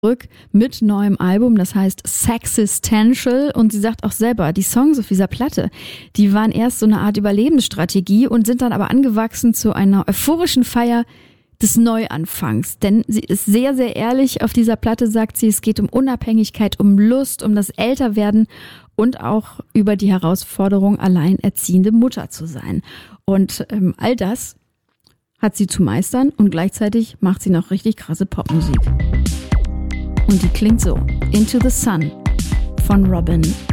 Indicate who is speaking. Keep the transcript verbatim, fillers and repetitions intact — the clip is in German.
Speaker 1: zurück mit neuem Album, das heißt Sexistential, und sie sagt auch selber, die Songs auf dieser Platte, die waren erst so eine Art Überlebensstrategie und sind dann aber angewachsen zu einer euphorischen Feier des Neuanfangs, denn sie ist sehr, sehr ehrlich auf dieser Platte, sagt sie, es geht um Unabhängigkeit, um Lust, um das Älterwerden und auch über die Herausforderung, alleinerziehende Mutter zu sein. Und ähm, all das hat sie zu meistern und gleichzeitig macht sie noch richtig krasse Popmusik. Und die klingt so: Into the Sun von Robyn